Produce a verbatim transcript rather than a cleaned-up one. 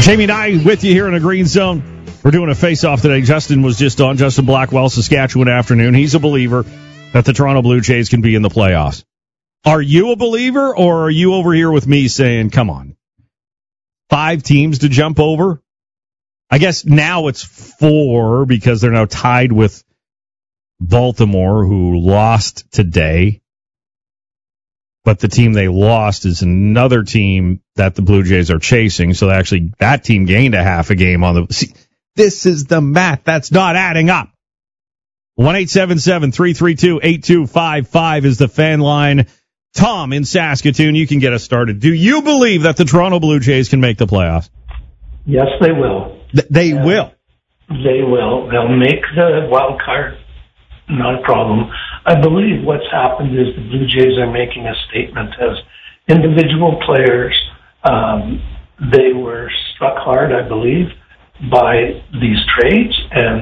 Jamie and I with you here in the Green Zone. We're doing a face-off today. Justin was just on. Justin Blackwell, Saskatchewan afternoon. He's a believer that the Toronto Blue Jays can be in the playoffs. Are you a believer, or are you over here with me saying, come on, five teams to jump over? I guess now it's four because they're now tied with Baltimore, who lost today. But the team they lost is another team that the Blue Jays are chasing. So actually, that team gained a half a game on the. See, this is the math that's not adding up. one eight seven seven, three three two, eight two five five is the fan line. Tom in Saskatoon, you can get us started. Do you believe that the Toronto Blue Jays can make the playoffs? Yes, they will. Th- they uh, will. They will. They'll make the wild card. Not a problem. I believe what's happened is the Blue Jays are making a statement as individual players. Um, they were struck hard, I believe, by these trades, and